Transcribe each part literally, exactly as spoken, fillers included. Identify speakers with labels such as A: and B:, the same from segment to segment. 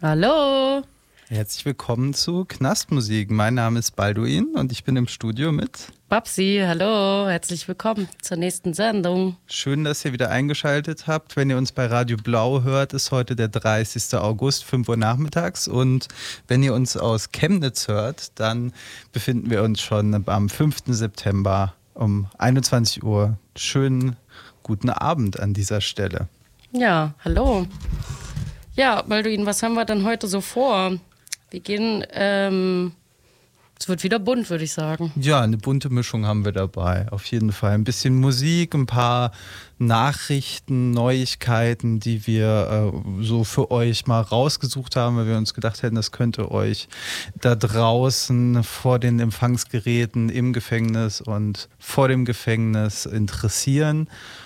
A: Hallo.
B: Herzlich willkommen zu Knastmusik. Mein Name ist Balduin und ich bin im Studio mit
A: Babsi. Hallo, herzlich willkommen zur nächsten Sendung.
B: Schön, dass ihr wieder eingeschaltet habt. Wenn ihr uns bei Radio Blau hört, ist heute der dreißigster August, fünf Uhr nachmittags. Und wenn ihr uns aus Chemnitz hört, dann befinden wir uns schon am fünften September um einundzwanzig Uhr. Schönen guten Abend an dieser Stelle.
A: Ja, hallo. Ja, Balduin, was haben wir denn heute so vor? Wir gehen, ähm, es wird wieder bunt, würde ich sagen.
B: Ja, eine bunte Mischung haben wir dabei, auf jeden Fall. Ein bisschen Musik, ein paar Nachrichten, Neuigkeiten, die wir äh, so für euch mal rausgesucht haben, weil wir uns gedacht hätten, das könnte euch da draußen vor den Empfangsgeräten im Gefängnis und vor dem Gefängnis interessieren.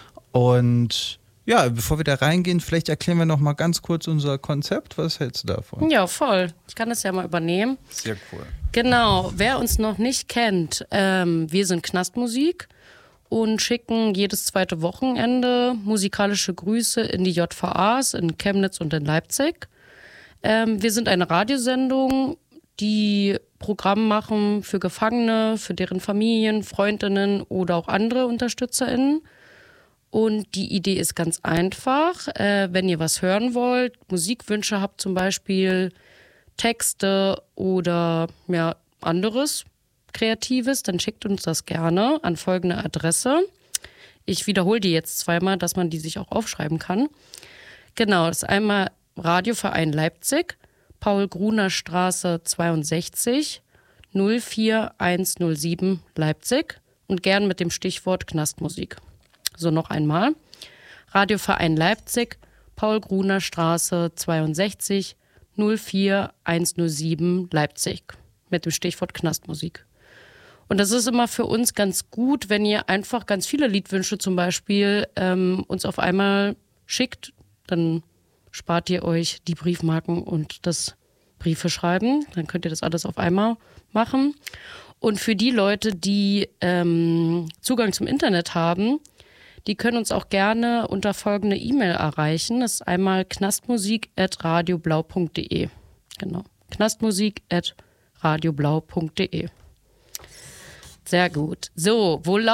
B: Und ja, bevor wir da reingehen, vielleicht erklären wir noch mal ganz kurz unser Konzept. Was hältst du davon?
A: Ja, voll. Ich kann das ja mal übernehmen.
B: Sehr cool.
A: Genau, wer uns noch nicht kennt, ähm, wir sind Knastmusik und schicken jedes zweite Wochenende musikalische Grüße in die J V As in Chemnitz und in Leipzig. Ähm, wir sind eine Radiosendung, die Programm machen für Gefangene, für deren Familien, Freundinnen oder auch andere UnterstützerInnen. Und die Idee ist ganz einfach. Äh, wenn ihr was hören wollt, Musikwünsche habt zum Beispiel, Texte oder ja, anderes Kreatives, dann schickt uns das gerne an folgende Adresse. Ich wiederhole die jetzt zweimal, dass man die sich auch aufschreiben kann. Genau, das ist einmal Radioverein Leipzig, Paul-Gruner-Straße zweiundsechzig, null vier eins null sieben Leipzig und gern mit dem Stichwort Knastmusik. So, noch einmal. Radioverein Leipzig, Paul-Gruner-Straße zweiundsechzig, null vier eins null sieben Leipzig mit dem Stichwort Knastmusik. Und das ist immer für uns ganz gut, wenn ihr einfach ganz viele Liedwünsche zum Beispiel ähm, uns auf einmal schickt, dann spart ihr euch die Briefmarken und das Briefe schreiben. Dann könnt ihr das alles auf einmal machen. Und für die Leute, die ähm, Zugang zum Internet haben, die können uns auch gerne unter folgende E-Mail erreichen. Das ist einmal knastmusik at radioblau punkt de. Genau. knastmusik at radioblau punkt de. Sehr gut. So, wo